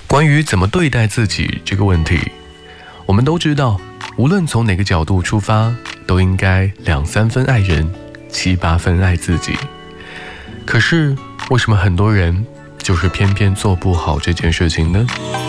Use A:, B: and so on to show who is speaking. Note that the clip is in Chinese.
A: 关于怎么对待自己这个问题，我们都知道，无论从哪个角度出发，都应该2-3分爱人，7-8分爱自己。可是为什么很多人就是偏偏做不好这件事情呢？